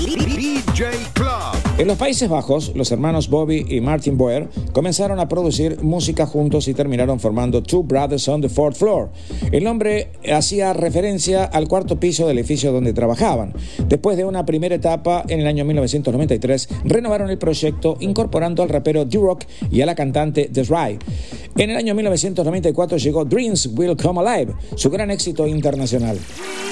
DJ Club. En los Países Bajos, los hermanos Bobby y Martin Boer comenzaron a producir música juntos y terminaron formando Two Brothers on the Fourth Floor. El nombre hacía referencia al cuarto piso del edificio donde trabajaban. Después de una primera etapa, en el año 1993, renovaron el proyecto incorporando al rapero D-Rock y a la cantante Des'Ree. En el año 1994 llegó Dreams Will Come Alive, su gran éxito internacional.